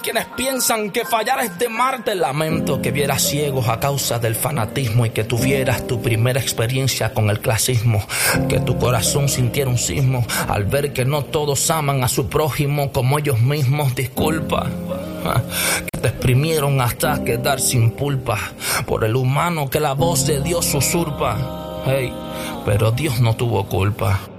quienes piensan que fallar es de Marte. Lamento que vieras ciegos a causa del fanatismo y que tuvieras tu primera experiencia con el clasismo. Que tu corazón sintiera un sismo al ver que no todos aman a su prójimo como ellos mismos. Disculpa, que te exprimieron hasta quedar sin pulpa por el humano que la voz de Dios usurpa. Hey, pero Dios no tuvo culpa.